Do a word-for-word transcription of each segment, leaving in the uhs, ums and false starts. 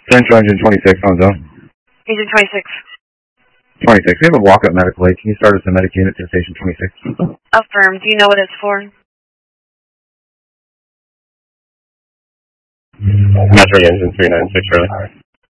Central Engine twenty-six on zone. Engine twenty-six. twenty-six. We have a walk-up medical aid. Can you start us a medic unit to station twenty-six? Affirm. Do you know what it's for? Metro Engine three nine six, Charlie.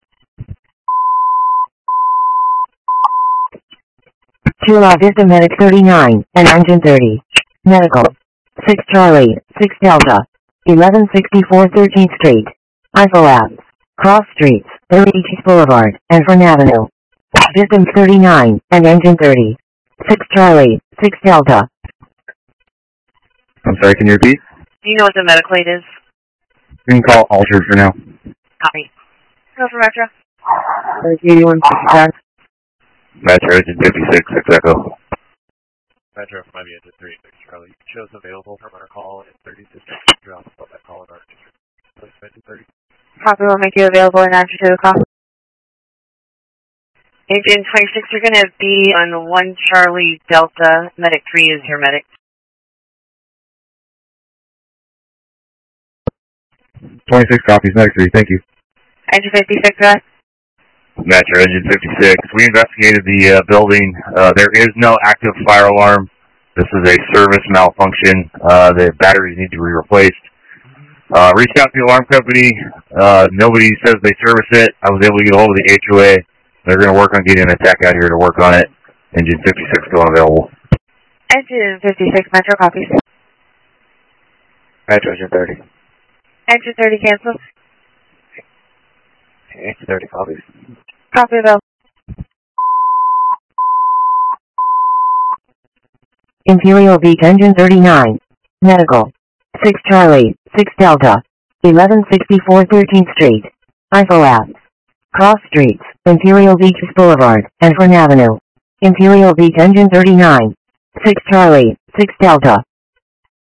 To La Vista Medic thirty-nine and Engine thirty. Medical. six Charlie, six Delta. eleven sixty-four thirteenth Street. Info Labs. Cross Streets, Beach Boulevard, and Fern Avenue. Distance thirty-nine and Engine thirty. six Charlie, six Delta. I'm sorry, can you repeat? Do you know what the medical aid is? You can call Altered for now. Copy. Go for Metro. eighty-one sixty-five. Metro Engine fifty-six, six Echo. Metro from Miami Engine three six Charlie. Shows available from our call at thirty-six. Drop that call in our Engine thirty. Copy will make you available in answer to the call. Engine twenty-six, you're going to be on one Charlie Delta. Medic three is your medic. twenty-six copies, medic three, thank you. Engine fifty-six, right? Metro Engine fifty-six. We investigated the uh, building. Uh, there is no active fire alarm. This is a service malfunction. Uh, the batteries need to be replaced. Uh, reached out to the alarm company. Uh, nobody says they service it. I was able to get a hold of the H O A. They're going to work on getting an attack out here to work on it. Engine fifty-six still unavailable. Engine fifty-six, Metro copies. Metro Engine thirty. Engine thirty, cancel. Engine thirty copies. Copy, Bill. Imperial Beach Engine thirty-nine. Medical. six Charlie, six Delta. eleven sixty-four thirteenth Street. Info Labs. Cross Streets, Imperial Beach Boulevard, and Fern Avenue. Imperial Beach Engine thirty-nine. six Charlie, six Delta.